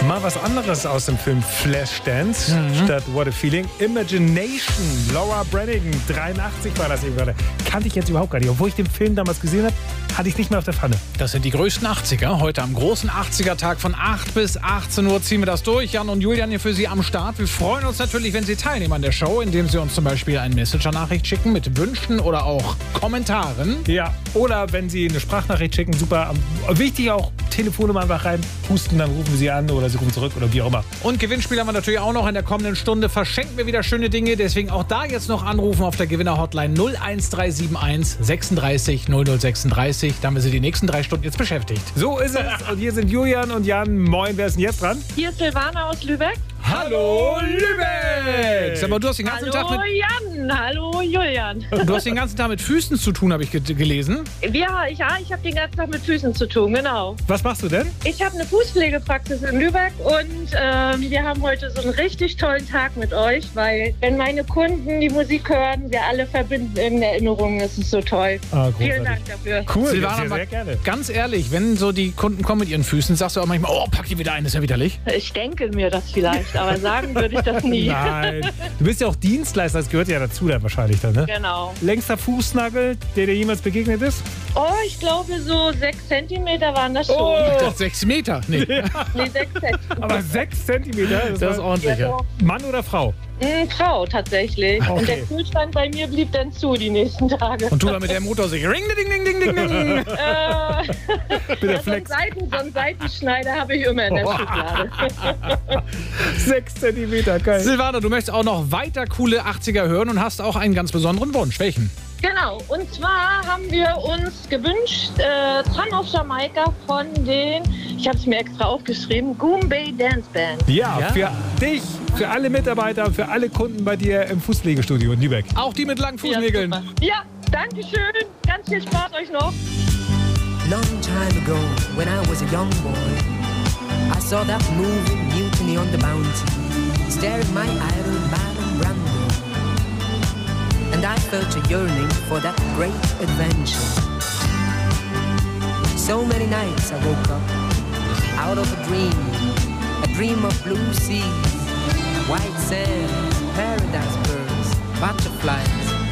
Mal was anderes aus dem Film Flashdance statt What a Feeling. Imagination, Laura Branigan, 83 war das eben gerade. Kannte ich jetzt überhaupt gar nicht. Obwohl ich den Film damals gesehen habe, hatte ich nicht mehr auf der Pfanne. Das sind die größten 80er. Heute am großen 80er-Tag von 8 bis 18 Uhr ziehen wir das durch. Jan und Julian hier für Sie am Start. Wir freuen uns natürlich, wenn Sie teilnehmen an der Show, indem Sie uns zum Beispiel eine Messenger-Nachricht schicken mit Wünschen oder auch Kommentaren. Ja, oder wenn Sie eine Sprachnachricht schicken, super. Wichtig auch, Telefonnummer einfach rein, pusten, dann rufen Sie an oder Sie rufen zurück oder wie auch immer. Und Gewinnspiel haben wir natürlich auch noch in der kommenden Stunde. Verschenken wir wieder schöne Dinge. Deswegen auch da jetzt noch anrufen auf der Gewinner-Hotline 01371 36 0036. Da haben wir Sie die nächsten 3 Stunden jetzt beschäftigt. So ist es. Und hier sind Julian und Jan. Moin, wer ist denn jetzt dran? Hier ist Silvana aus Lübeck. Hallo Lübeck! Sag mal, du hast den ganzen Tag Hallo mit, Jan, hallo Julian. du hast den ganzen Tag mit Füßen zu tun, habe ich gelesen. Ich habe den ganzen Tag mit Füßen zu tun, genau. Was machst du denn? Ich habe eine Fußpflegepraxis in Lübeck und wir haben heute so einen richtig tollen Tag mit euch, weil wenn meine Kunden die Musik hören, wir alle verbinden in Erinnerungen, das ist so toll. Vielen Dank dafür. Cool, Silvana, sehr, sehr gerne. Ganz ehrlich, wenn so die Kunden kommen mit ihren Füßen, sagst du auch manchmal, oh, pack die wieder ein, ist ja widerlich. Ich denke mir das vielleicht, aber sagen würde ich das nie. Nein. Du bist ja auch Dienstleister, das gehört ja dazu dann wahrscheinlich dann, ne? Genau. Längster Fußnagel, der dir jemals begegnet ist? Oh, ich glaube so 6 Zentimeter waren das schon. Oh. Das 6 Meter. Nee. Nee, 6 Zentimeter. Aber 6 Zentimeter? Das ist ordentlich. Ja, Ja. doch. Mann oder Frau? Frau tatsächlich. Okay. Und der Kühlschrank bei mir blieb dann zu die nächsten Tage. Und du dann mit der Motor sich ring, ding, ding, ding, ding, ding. Mit der So einen Flex. Seitenschneider habe ich immer in der Schublade. 6 Zentimeter, geil. Silvana, du möchtest auch noch weiter coole 80er hören und hast auch einen ganz besonderen Wunsch. Welchen? Genau, und zwar haben wir uns gewünscht, Sun of Jamaica von den, ich habe es mir extra aufgeschrieben, Goombay Dance Band. Ja, Ja. für dich, für alle Mitarbeiter, für alle Kunden bei dir im Fußpflegestudio in Lübeck. Auch die mit langen Fußnägeln. Ja, super. Ja, danke schön. Ganz viel Spaß euch noch. Long time ago, when I was a young boy, I saw that movie Mutiny on the Bounty, staring my idol Marlon Brando, and I felt a yearning for that great adventure. So many nights I woke up out of a dream of blue seas, white sand, paradise birds, butterflies,